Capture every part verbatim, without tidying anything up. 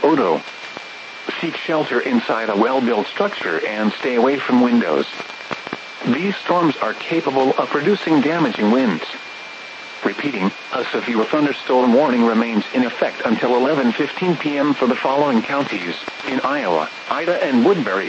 Odo. Seek shelter inside a well-built structure and stay away from windows. These storms are capable of producing damaging winds. Repeating, a severe thunderstorm warning remains in effect until eleven fifteen p m for the following counties in Iowa, Ida, and Woodbury.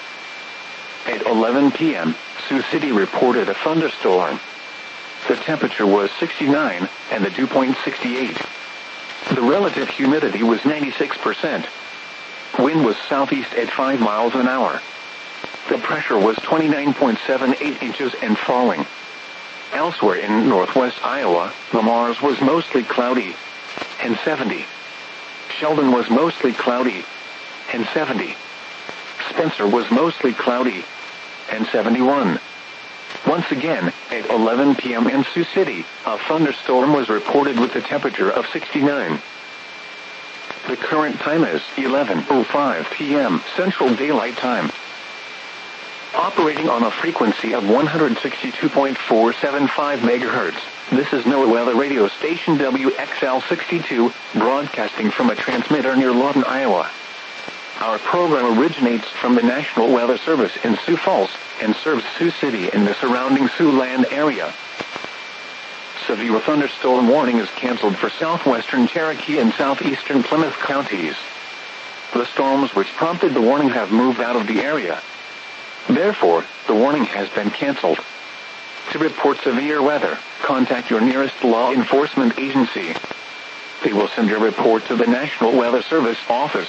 At eleven p m, Sioux City reported a thunderstorm. The temperature was sixty-nine, and the dew point sixty-eight. The relative humidity was ninety-six percent. Wind was southeast at five miles an hour. The pressure was twenty-nine point seven eight inches and falling. Elsewhere in northwest Iowa, Le Mars was mostly cloudy, and seventy. Sheldon was mostly cloudy, and seventy. Spencer was mostly cloudy, and seventy-one. Once again, at eleven p m in Sioux City, a thunderstorm was reported with a temperature of sixty-nine. The current time is eleven oh five p m Central Daylight Time. Operating on a frequency of one hundred sixty-two point four seven five megahertz, this is NOAA Weather Radio Station W X L sixty-two, broadcasting from a transmitter near Lawton, Iowa. Our program originates from the National Weather Service in Sioux Falls and serves Sioux City and the surrounding Siouxland area. Severe thunderstorm warning is canceled for southwestern Cherokee and southeastern Plymouth counties. The storms which prompted the warning have moved out of the area. Therefore, the warning has been canceled. To report severe weather, contact your nearest law enforcement agency. They will send your report to the National Weather Service office.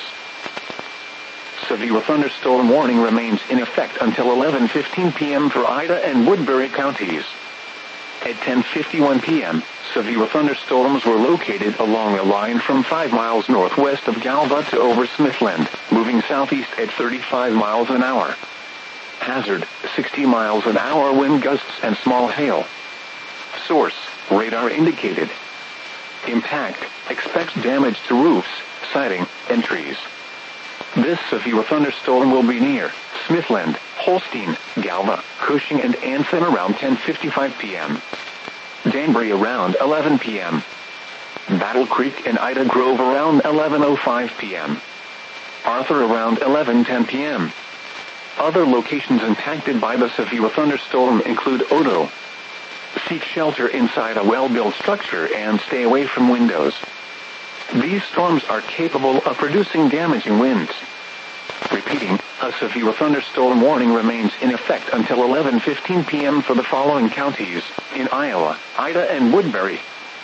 Severe thunderstorm warning remains in effect until eleven fifteen p m for Ida and Woodbury counties. At ten fifty-one p m, severe thunderstorms were located along a line from five miles northwest of Galva to over Smithland, moving southeast at thirty-five miles an hour. Hazard, sixty miles an hour wind gusts and small hail. Source, radar indicated. Impact, expects damage to roofs, siding, and trees. This severe thunderstorm will be near Smithland, Holstein, Galva, Cushing, and Anson around ten fifty-five p m Danbury around eleven p m Battle Creek and Ida Grove around eleven oh five p m Arthur around eleven ten p m Other locations impacted by the severe thunderstorm include Odo. Seek shelter inside a well-built structure and stay away from windows. These storms are capable of producing damaging winds. Repeating, a severe thunderstorm warning remains in effect until eleven fifteen p m for the following counties in Iowa, Ida, and Woodbury.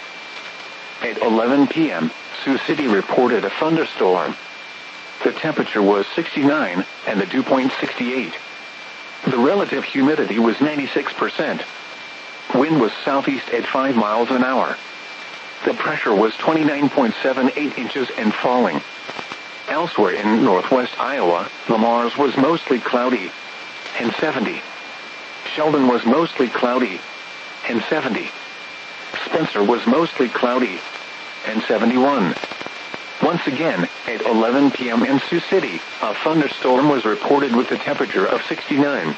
At eleven p m, Sioux City reported a thunderstorm. The temperature was sixty-nine, and the dew point sixty-eight. The relative humidity was ninety-six percent. Wind was southeast at five miles an hour. The pressure was twenty-nine point seven eight inches and falling. Elsewhere in northwest Iowa, Le Mars was mostly cloudy, and seventy. Sheldon was mostly cloudy, and seventy. Spencer was mostly cloudy, and seventy-one. Once again, at eleven p m in Sioux City, a thunderstorm was reported with a temperature of sixty-nine.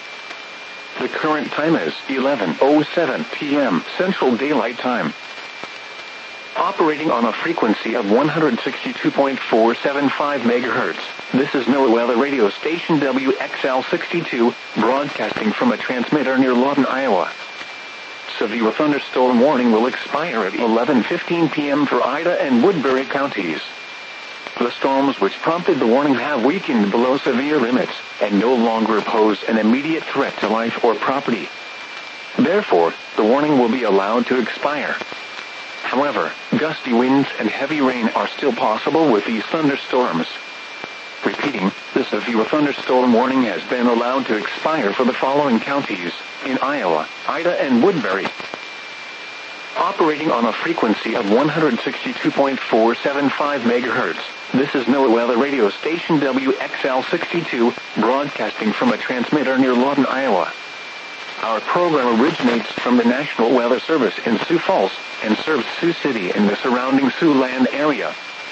The current time is eleven oh seven p m Central Daylight Time. Operating on a frequency of one hundred sixty-two point four seven five megahertz, this is NOAA Weather Radio Station W X L sixty-two, broadcasting from a transmitter near Lawton, Iowa. Severe thunderstorm warning will expire at eleven fifteen p m for Ida and Woodbury counties. The storms which prompted the warning have weakened below severe limits and no longer pose an immediate threat to life or property. Therefore, the warning will be allowed to expire. However, gusty winds and heavy rain are still possible with these thunderstorms. Repeating, the severe thunderstorm warning has been allowed to expire for the following counties in Iowa, Ida, and Woodbury. Operating on a frequency of one hundred sixty-two point four seven five megahertz, this is NOAA Weather Radio Station W X L sixty-two, broadcasting from a transmitter near Lawton, Iowa. Our program originates from the National Weather Service in Sioux Falls and serves Sioux City and the surrounding Siouxland area.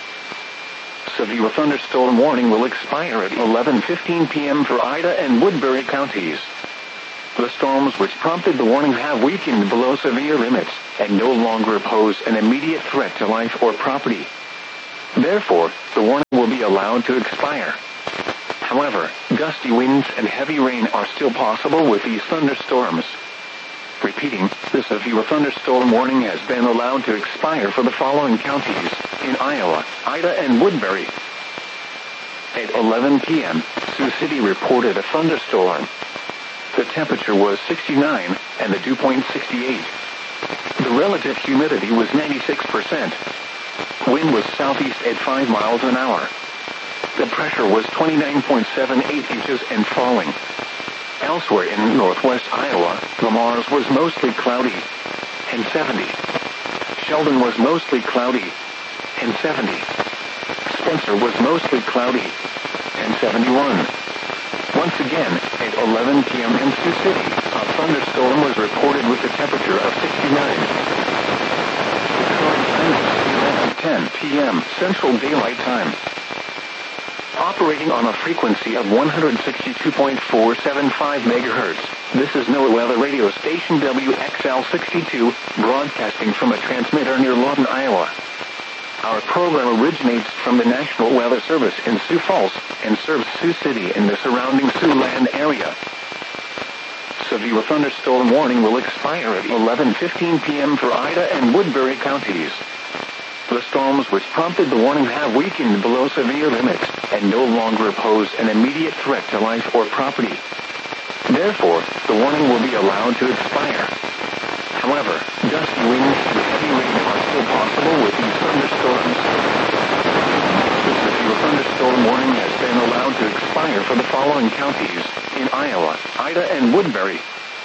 Severe thunderstorm warning will expire at eleven fifteen p m for Ida and Woodbury counties. The storms which prompted the warning have weakened below severe limits and no longer pose an immediate threat to life or property. Therefore, the warning will allowed to expire. However, gusty winds and heavy rain are still possible with these thunderstorms. Repeating, this severe thunderstorm warning has been allowed to expire for the following counties in Iowa, Ida, and Woodbury. At eleven p.m., Sioux City reported a thunderstorm. The temperature was sixty-nine and the dew point sixty-eight. The relative humidity was ninety-six percent. Wind was southeast at five miles an hour. The pressure was twenty-nine point seven eight inches and falling. Elsewhere in northwest Iowa, Lamar's was mostly cloudy and seventy. Sheldon was mostly cloudy and seventy. Spencer was mostly cloudy and seventy-one. Once again, at eleven p.m. in Sioux City, a thunderstorm was reported with a temperature of sixty-nine. The current time is eleven ten p.m. Central Daylight Time. Operating on a frequency of one hundred sixty-two point four seven five megahertz, this is NOAA Weather Radio Station W X L sixty-two, broadcasting from a transmitter near Lawton, Iowa. Our program originates from the National Weather Service in Sioux Falls and serves Sioux City and the surrounding Siouxland area. Severe thunderstorm warning will expire at eleven fifteen p.m. for Ida and Woodbury counties. The storms which prompted the warning have weakened below severe limits and no longer pose an immediate threat to life or property. Therefore, the warning will be allowed to expire. However, gusty winds and heavy rain are still possible with these thunderstorms. The severe thunderstorm warning has been allowed to expire for the following counties in Iowa, Ida, and Woodbury.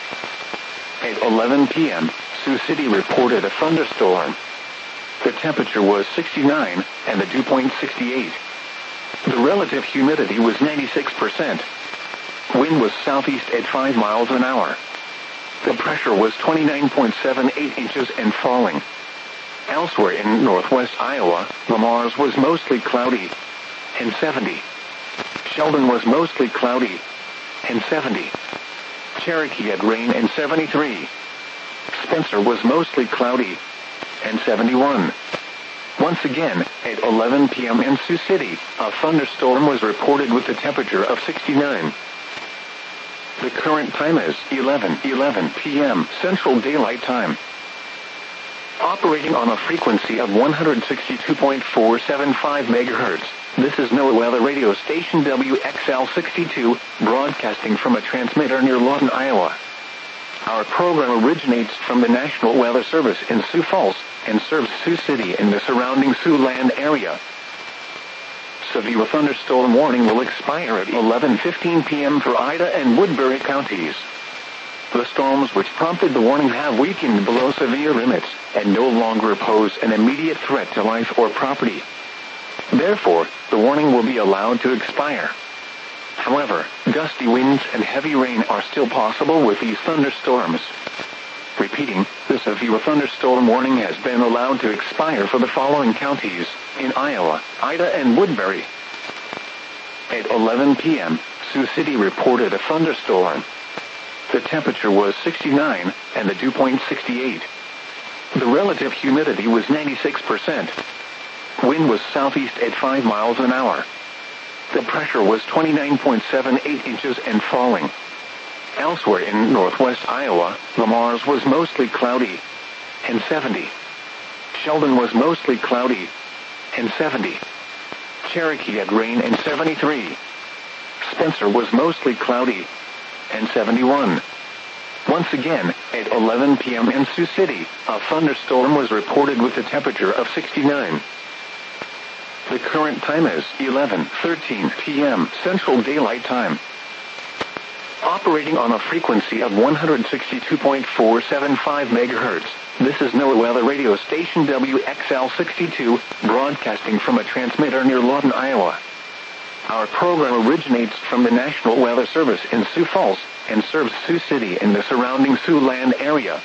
At eleven p.m., Sioux City reported a thunderstorm. The temperature was sixty-nine and the dew point sixty-eight. The relative humidity was ninety-six percent. Wind was southeast at five miles an hour. The pressure was twenty-nine point seven eight inches and falling. Elsewhere in northwest Iowa, Lamar's was mostly cloudy and seventy. Sheldon was mostly cloudy and seventy. Cherokee had rain and seventy-three. Spencer was mostly cloudy and seventy-one. Once again, at eleven p.m. in Sioux City, a thunderstorm was reported with a temperature of sixty-nine. The current time is eleven eleven p.m. Central Daylight Time. Operating on a frequency of one hundred sixty-two point four seven five megahertz, this is NOAA Weather Radio Station W X L sixty-two, broadcasting from a transmitter near Lawton, Iowa. Our program originates from the National Weather Service in Sioux Falls and serves Sioux City and the surrounding Siouxland area. Severe thunderstorm warning will expire at eleven fifteen p.m. for Ida and Woodbury counties. The storms which prompted the warning have weakened below severe limits and no longer pose an immediate threat to life or property. Therefore, the warning will be allowed to expire. However, gusty winds and heavy rain are still possible with these thunderstorms. Repeating, the severe thunderstorm warning has been allowed to expire for the following counties in Iowa, Ida, and Woodbury. At eleven p.m., Sioux City reported a thunderstorm. The temperature was sixty-nine and the dew point sixty-eight. The relative humidity was ninety-six percent. Wind was southeast at five miles an hour. The pressure was twenty-nine point seven eight inches and falling. Elsewhere in northwest Iowa, Lamar's was mostly cloudy and seventy. Sheldon was mostly cloudy and seventy. Cherokee had rain and seventy-three. Spencer was mostly cloudy and seventy-one. Once again, at eleven p.m. in Sioux City, a thunderstorm was reported with a temperature of sixty-nine. The current time is eleven thirteen p.m. Central Daylight Time. Operating on a frequency of one hundred sixty-two point four seven five megahertz, this is NOAA Weather Radio Station W X L sixty-two, broadcasting from a transmitter near Lawton, Iowa. Our program originates from the National Weather Service in Sioux Falls and serves Sioux City and the surrounding Siouxland area.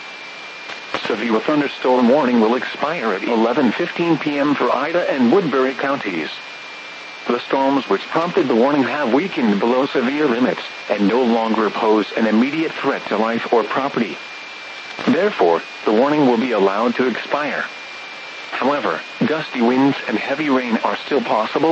Severe thunderstorm warning will expire at eleven fifteen p.m. for Ida and Woodbury counties. The storms which prompted the warning have weakened below severe limits and no longer pose an immediate threat to life or property. Therefore, the warning will be allowed to expire. However, gusty winds and heavy rain are still possible